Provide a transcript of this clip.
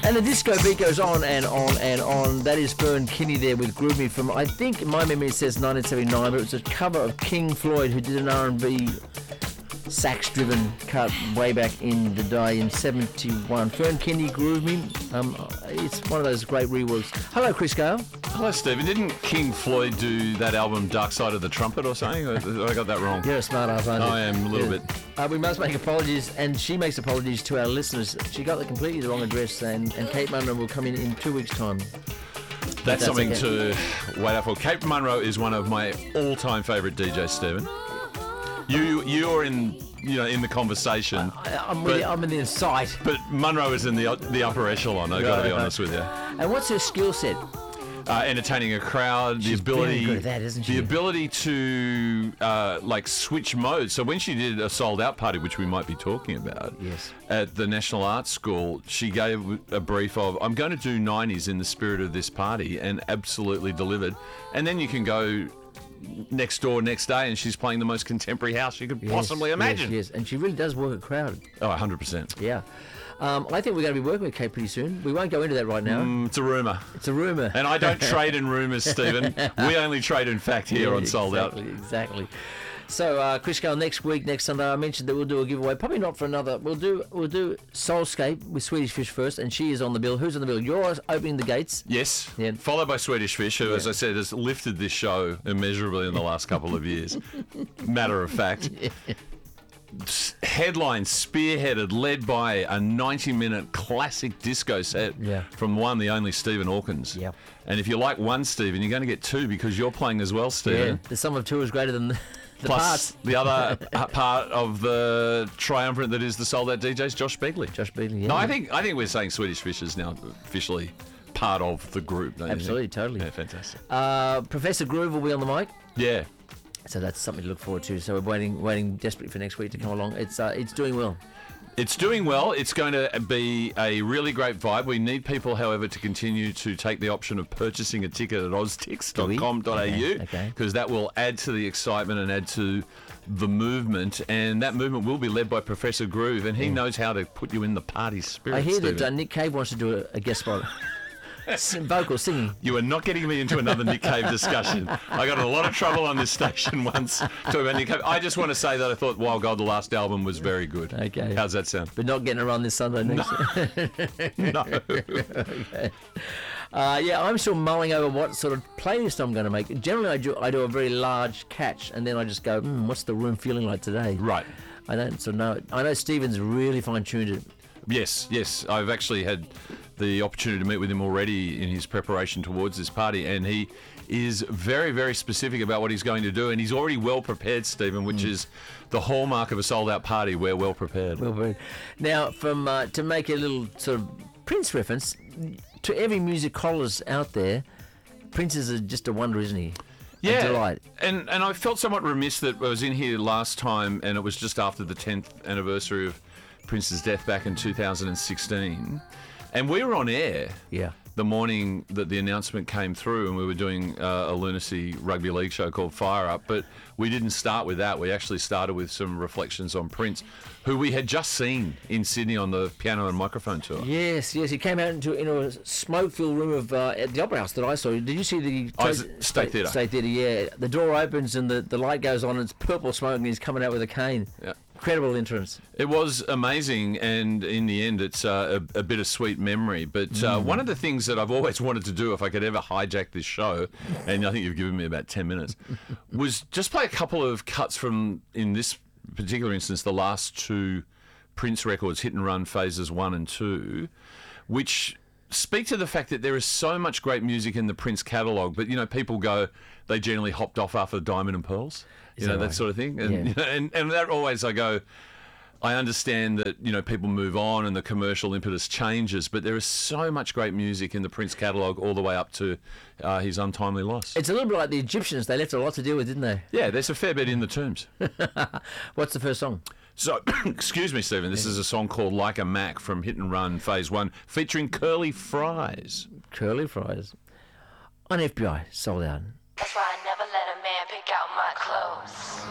And the disco beat goes on and on and on. That is Fern Kinney there with Groove Me from, I think, in my memory it says 1979, but it was a cover of King Floyd, who did an R&B sax-driven cut way back in the day in 71. Fern Kinney, Groove Me. It's one of those great reworks. Hello, Chris Gale. Hello, Stephen. Didn't King Floyd do that album Dark Side of the Trumpet or something? I got that wrong. You're a smart ass, aren't you? I am a little bit. We must make apologies, and she makes apologies to our listeners. She got completely the wrong address, and Kate Munro will come in 2 weeks' time. That's something to wait out for. Kate Munro is one of my all-time favourite DJs, Stephen. You're in the conversation. I'm in the sight. But Munro is in the upper echelon. I've got to be honest with you. And what's her skill set? Entertaining a crowd, She's very good at that, isn't she? The ability to switch modes. So when she did a sold out party, which we might be talking about, yes, at the National Arts School, she gave a brief of, I'm going to do 90s in the spirit of this party, and absolutely delivered. And then you can go next door next day and she's playing the most contemporary house you could possibly imagine. Yes, and she really does work a crowd. Oh, 100%. Yeah. I think we're going to be working with Kate pretty soon. We won't go into that right now. It's a rumour. It's a rumour. And I don't trade in rumours, Stephen. We only trade in fact here on Sold Out. Exactly. So, Chris Gale, next Sunday, I mentioned that we'll do a giveaway. Probably not for another. We'll do Soulscape with Swedish Fish first, and she is on the bill. Who's on the bill? You're opening the gates. Yes. Yeah. Followed by Swedish Fish, who, as I said, has lifted this show immeasurably in the last couple of years. Matter of fact. Headline spearheaded, led by a 90-minute classic disco set from the only Stephen Hawkins. Yeah. And if you like one, Stephen, you're going to get two because you're playing as well, Stephen. Yeah. The sum of two is greater than the Plus, parts. the other part of the triumvirate that is the Sold Out DJs, Josh Begley. Yeah. No, I think we're saying Swedish Fish is now officially part of the group. Don't Absolutely, you think? totally. Yeah, fantastic. Professor Groove will be on the mic. Yeah. So that's something to look forward to. So we're waiting desperately for next week to come along. It's doing well. It's doing well. It's going to be a really great vibe. We need people, however, to continue to take the option of purchasing a ticket at oztix.com.au because that will add to the excitement and add to the movement. And that movement will be led by Professor Groove, and he knows how to put you in the party spirit. I hear Stephen. that Nick Cave wants to do a guest spot. Vocal singing. You are not getting me into another Nick Cave discussion. I got in a lot of trouble on this station once talking about Nick Cave. I just want to say that I thought Wild God, the last album, was very good. Okay. How's that sound? But not getting around this Sunday next. No. Okay. I'm still mulling over what sort of playlist I'm going to make. Generally, I do a very large catch, and then I just go, what's the room feeling like today? Right. I don't sort of know. I know Stephen's really fine-tuned it. Yes. I've actually had the opportunity to meet with him already in his preparation towards this party, and he is very, very specific about what he's going to do, and he's already well prepared, Stephen, which is the hallmark of a sold-out party. We're well prepared. Now, from to make a little sort of Prince reference, to every musicologist out there, Prince is just a wonder, isn't he? Yeah, a delight. And I felt somewhat remiss that I was in here last time, and it was just after the 10th anniversary of Prince's death back in 2016. And we were on air the morning that the announcement came through, and we were doing a lunacy rugby league show called Fire Up. But we didn't start with that. We actually started with some reflections on Prince, who we had just seen in Sydney on the piano and microphone tour. Yes. He came out into a smoke-filled room of at the Opera House that I saw. Did you see the State Theatre? State Theatre, yeah. The door opens and the light goes on, and it's purple smoke, and he's coming out with a cane. Yeah. Incredible entrance. It was amazing, and in the end, it's a bittersweet memory. But one of the things that I've always wanted to do, if I could ever hijack this show, and I think you've given me about 10 minutes, was just play a couple of cuts from, in this particular instance, the last two Prince records, Hit and Run Phases 1 and 2, which speak to the fact that there is so much great music in the Prince catalogue, but, people go, they generally hopped off after Diamond and Pearls. That sort of thing. And, and that always I go, I understand that, people move on and the commercial impetus changes, but there is so much great music in the Prince catalogue all the way up to his untimely loss. It's a little bit like the Egyptians. They left a lot to deal with, didn't they? Yeah, there's a fair bit in the tombs. What's the first song? So, excuse me, Stephen, this is a song called Like a Mac from Hit and Run Phase 1, featuring Curly Fries. Curly Fries. On FBI, Sold Out. That's why I never let a man pick out my clothes.